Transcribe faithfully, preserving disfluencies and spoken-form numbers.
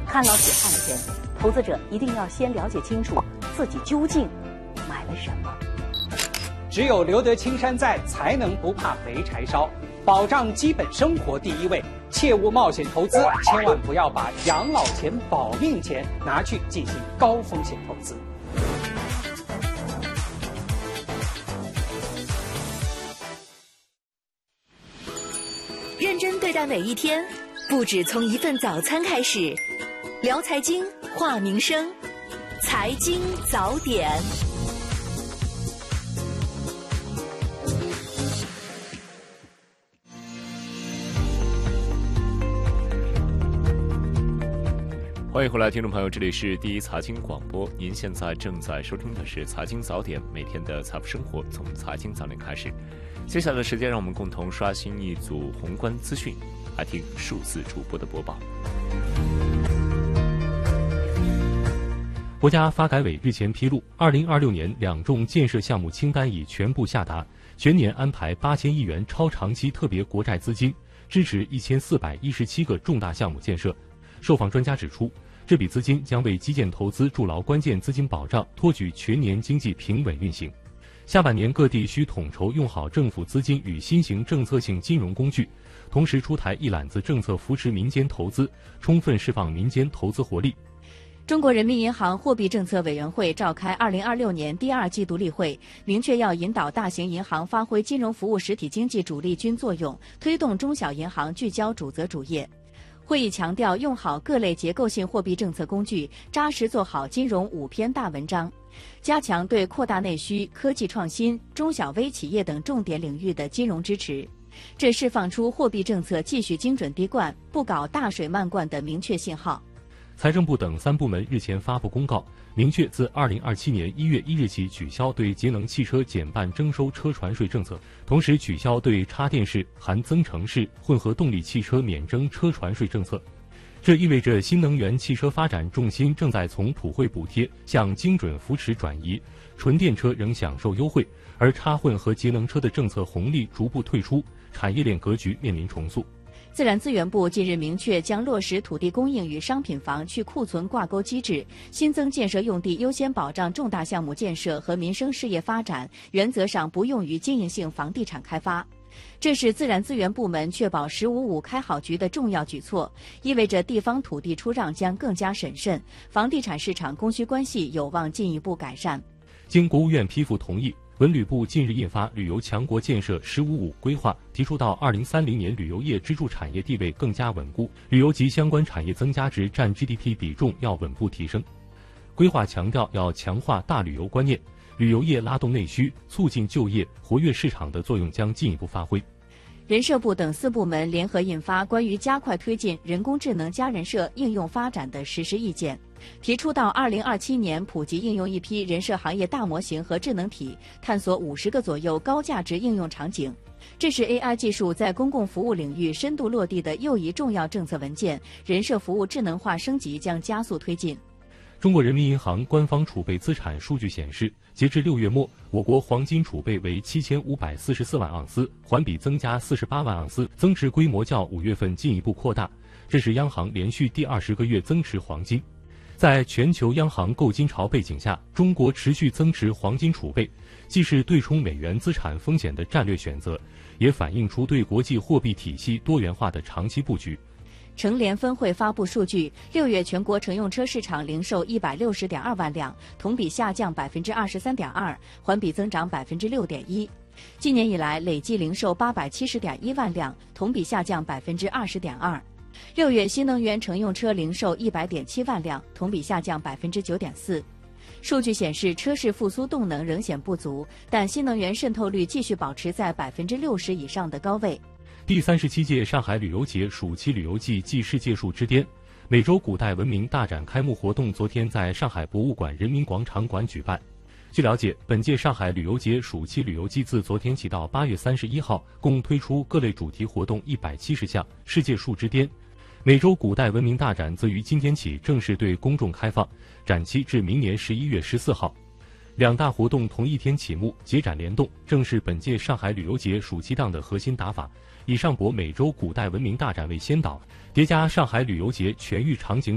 看老血汗钱，投资者一定要先了解清楚自己究竟买了什么。 只有留得青山在，才能不怕没柴烧。保障基本生活第一位，切勿冒险投资，千万不要把养老钱、保命钱拿去进行高风险投资。 认真对待每一天，不止从一份早餐开始。聊财经，话民生，财经早点。 欢迎回来，听众朋友，这里是第一财经广播，您现在正在收听的是财经早点，每天的财富生活从财经早点开始。接下来的时间，让我们共同刷新一组宏观资讯，来听数字主播的播报。 国家发改委日前披露，二零二六年两重建设项目清单已全部下达，全年安排八千亿元超长期特别国债资金，支持一千四百一十七个重大项目建设。受访专家指出，这笔资金将为基建投资筑牢关键资金保障，托举全年经济平稳运行。下半年各地需统筹用好政府资金与新型政策性金融工具，同时出台一揽子政策扶持民间投资，充分释放民间投资活力。 中国人民银行货币政策委员会召开二零二六年第二季度例会，明确要引导大型银行发挥金融服务实体经济主力军作用，推动中小银行聚焦主责主业。会议强调，用好各类结构性货币政策工具，扎实做好金融五篇大文章，加强对扩大内需、科技创新、中小微企业等重点领域的金融支持。这释放出货币政策继续精准滴灌、不搞大水漫灌的明确信号。 财政部等三部门日前发布公告，明确自二零二七年一月一日起取消对节能汽车减半征收车船税政策，同时取消对插电式、含增程式、混合动力汽车免征车船税政策。这意味着新能源汽车发展重心正在从普惠补贴向精准扶持转移，纯电车仍享受优惠，而插混和节能车的政策红利逐步退出，产业链格局面临重塑。 自然资源部近日明确，将落实土地供应与商品房去库存挂钩机制，新增建设用地优先保障重大项目建设和民生事业发展，原则上不用于经营性房地产开发。这是自然资源部门确保“十五五”开好局的重要举措，意味着地方土地出让将更加审慎，房地产市场供需关系有望进一步改善。 经国务院批复同意，文旅部近日印发《旅游强国建设“十五五”规划》，提出到二零三零年旅游业支柱产业地位更加稳固，旅游及相关产业增加值占 G D P 比重要稳步提升。规划强调要强化大旅游观念，旅游业拉动内需、促进就业、活跃市场的作用将进一步发挥。 人社部等四部门联合印发关于加快推进人工智能加人社应用发展的实施意见，提出到二零二七年普及应用一批人社行业大模型和智能体，探索五十个左右高价值应用场景。这是 A I 技术在公共服务领域深度落地的又一重要政策文件，人社服务智能化升级将加速推进。 中国人民银行官方储备资产数据显示，截至六月末，我国黄金储备为七千五百四十四万盎司，环比增加四十八万盎司，增持规模较五月份进一步扩大。这是央行连续第二十个月增持黄金。在全球央行购金潮背景下，中国持续增持黄金储备，既是对冲美元资产风险的战略选择，也反映出对国际货币体系多元化的长期布局。 乘联分会发布数据，六月全国乘用车市场零售一百六十点二万辆，同比下降百分之二十三点二，环比增长百分之六点一。今年以来累计零售八百七十点一万辆，同比下降百分之二十点二。六月新能源乘用车零售一百点七万辆，同比下降百分之九点四。数据显示，车市复苏动能仍显不足，但新能源渗透率继续保持在百分之六十以上的高位。 第三十七届上海旅游节暑期旅游季继世界树之巅，美洲古代文明大展开幕活动昨天在上海博物馆人民广场馆举办。据了解，本届上海旅游节暑期旅游季自昨天起到八月三十一号，共推出各类主题活动一百七十项，世界树之巅。美洲古代文明大展则于今天起正式对公众开放，展期至明年十一月十四号。两大活动同一天启幕，节展联动，正是本届上海旅游节暑期档的核心打法。以上博美洲古代文明大展为先导，叠加上海旅游节全域场景